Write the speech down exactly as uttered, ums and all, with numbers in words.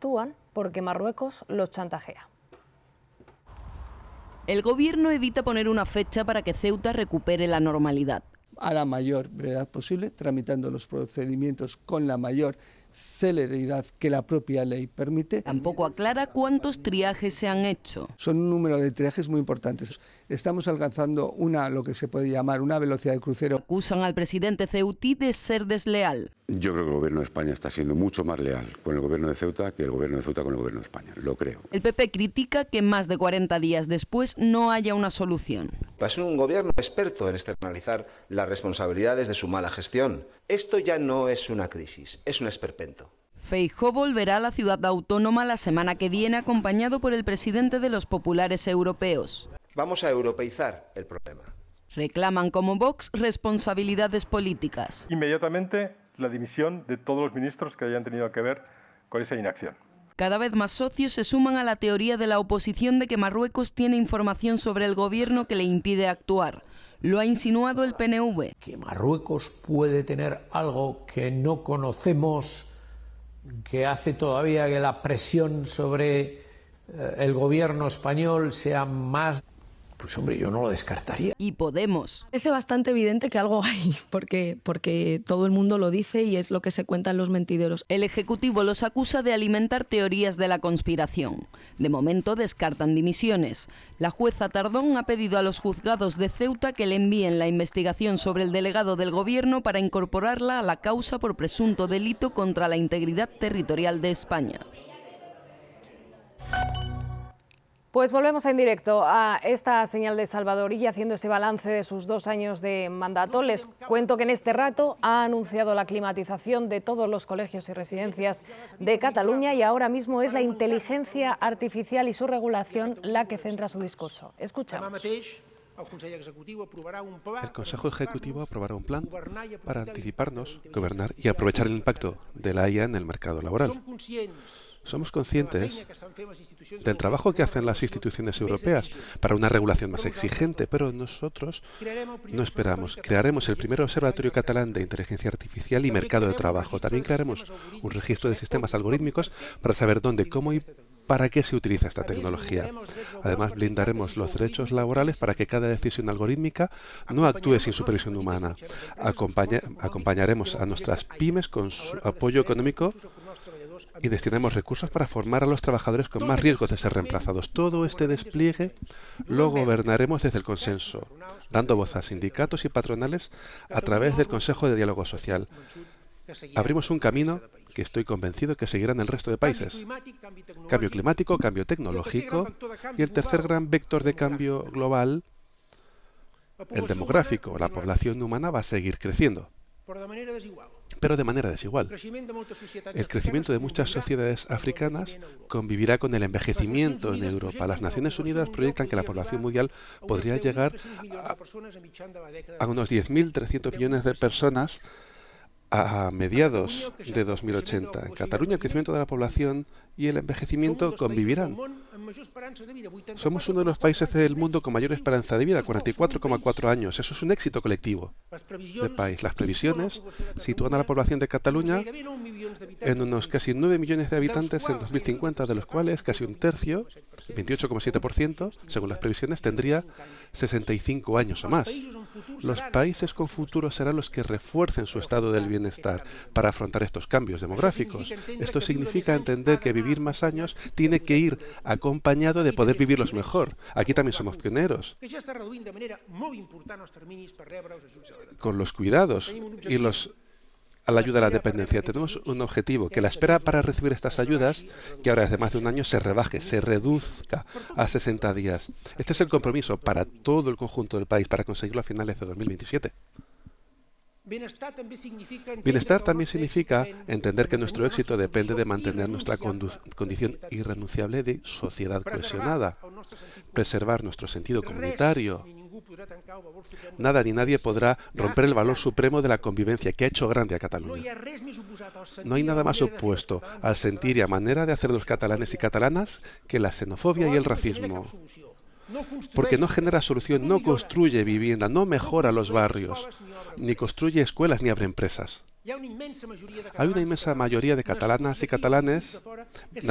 actúan porque Marruecos los chantajea. El gobierno evita poner una fecha para que Ceuta recupere la normalidad. A la mayor brevedad posible, tramitando los procedimientos con la mayor celeridad que la propia ley permite. Tampoco aclara cuántos triajes se han hecho. Son un número de triajes muy importantes. Estamos alcanzando una, lo que se puede llamar una velocidad de crucero. Acusan al presidente ceutí de ser desleal. Yo creo que el gobierno de España está siendo mucho más leal con el gobierno de Ceuta que el gobierno de Ceuta con el gobierno de España, lo creo. El P P critica que más de cuarenta días después no haya una solución. Es un gobierno experto en externalizar las responsabilidades de su mala gestión. Esto ya no es una crisis, es un esperpento. Feijóo volverá a la ciudad autónoma la semana que viene acompañado por el presidente de los populares europeos. Vamos a europeizar el problema. Reclaman como Vox responsabilidades políticas. Inmediatamente la dimisión de todos los ministros que hayan tenido que ver con esa inacción. Cada vez más socios se suman a la teoría de la oposición de que Marruecos tiene información sobre el gobierno que le impide actuar. Lo ha insinuado el P N V. Que Marruecos puede tener algo que no conocemos, que hace todavía que la presión sobre eh, el gobierno español sea más... Pues hombre, yo no lo descartaría. Y Podemos. Parece bastante evidente que algo hay, porque, porque todo el mundo lo dice y es lo que se cuenta en los mentideros. El Ejecutivo los acusa de alimentar teorías de la conspiración. De momento descartan dimisiones. La jueza Tardón ha pedido a los juzgados de Ceuta que le envíen la investigación sobre el delegado del Gobierno para incorporarla a la causa por presunto delito contra la integridad territorial de España. Pues volvemos en directo a esta señal de Salvador Illa haciendo ese balance de sus dos años de mandato. Les cuento que en este rato ha anunciado la climatización de todos los colegios y residencias de Cataluña y ahora mismo es la inteligencia artificial y su regulación la que centra su discurso. Escuchamos. El Consejo Ejecutivo aprobará un plan para anticiparnos, gobernar y aprovechar el impacto de la I A en el mercado laboral. Somos conscientes del trabajo que hacen las instituciones europeas para una regulación más exigente, pero nosotros no esperamos. Crearemos el primer observatorio catalán de inteligencia artificial y mercado de trabajo. También crearemos un registro de sistemas algorítmicos para saber dónde, cómo y para qué se utiliza esta tecnología. Además, blindaremos los derechos laborales para que cada decisión algorítmica no actúe sin supervisión humana. Acompaña, acompañaremos a nuestras pymes con su apoyo económico y destinaremos recursos para formar a los trabajadores con más riesgos de ser reemplazados. Todo este despliegue lo gobernaremos desde el consenso, dando voz a sindicatos y patronales a través del Consejo de Diálogo Social. Abrimos un camino que estoy convencido que seguirán el resto de países. Cambio climático, cambio tecnológico y el tercer gran vector de cambio global, el demográfico. La población humana va a seguir creciendo, pero de manera desigual. El crecimiento de muchas sociedades africanas convivirá con el envejecimiento en Europa. Las Naciones Unidas proyectan que la población mundial podría llegar a, a unos diez mil trescientos millones de personas a mediados de dos mil ochenta. En Cataluña, el crecimiento de la población y el envejecimiento convivirán. Somos uno de los países del mundo con mayor esperanza de vida, cuarenta y cuatro coma cuatro años. Eso es un éxito colectivo del país. Las previsiones sitúan a la población de Cataluña en unos casi nueve millones de habitantes en dos mil cincuenta, de los cuales casi un tercio, veintiocho coma siete por ciento, según las previsiones, tendría sesenta y cinco años o más. Los países con futuro serán los que refuercen su estado del bienestar para afrontar estos cambios demográficos. Esto significa entender que vivir más años tiene que ir acompañado de poder vivirlos mejor. Aquí también somos pioneros. Con los cuidados y los a la ayuda a la dependencia. Tenemos un objetivo, que la espera para recibir estas ayudas, que ahora es de más de un año, se rebaje, se reduzca a sesenta días. Este es el compromiso para todo el conjunto del país para conseguirlo a finales de dos mil veintisiete. Bienestar también significa entender que nuestro éxito depende de mantener nuestra condición irrenunciable de sociedad cohesionada, preservar nuestro sentido comunitario. Nada ni nadie podrá romper el valor supremo de la convivencia que ha hecho grande a Cataluña. No hay nada más opuesto al sentir y a manera de hacer los catalanes y catalanas que la xenofobia y el racismo. Porque no genera solución, no construye vivienda, no mejora los barrios, ni construye escuelas ni abre empresas. Hay una inmensa mayoría de catalanas y catalanes